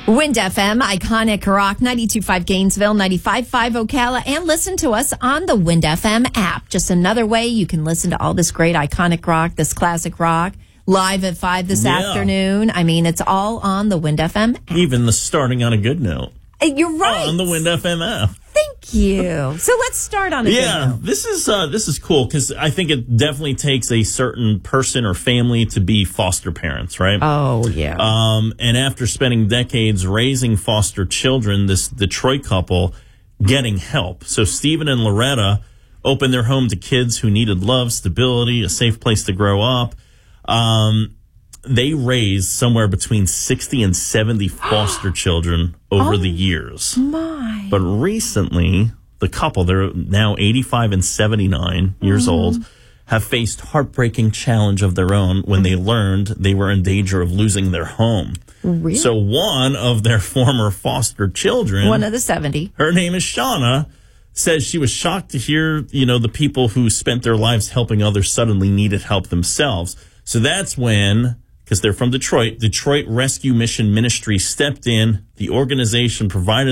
Wind FM, iconic rock, 92.5 Gainesville, 95.5 Ocala, and listen to us on the Wind FM app. Just another way you can listen to all this great iconic rock, this classic rock, live at 5 this afternoon. I mean, it's all on the Wind FM app. Even the starting on a good note. You're right. On the Wind FM app. Thank you. So let's start on a good note. This is cool because I think it definitely takes a certain person or family to be foster parents, right? Oh, yeah. And after spending decades raising foster children, this Detroit couple getting help. So Stephen and Loretta opened their home to kids who needed love, stability, a safe place to grow up. They raised somewhere between 60 and 70 foster children over the years. My. But recently, the couple, they're now 85 and 79 years old, have faced heartbreaking challenge of their own when they learned they were in danger of losing their home. Really? So one of their former foster children, One of the 70. her name is Shauna, says she was shocked to hear, the people who spent their lives helping others suddenly needed help themselves. So that's when, because they're from Detroit Rescue Mission Ministry stepped in. The organization provided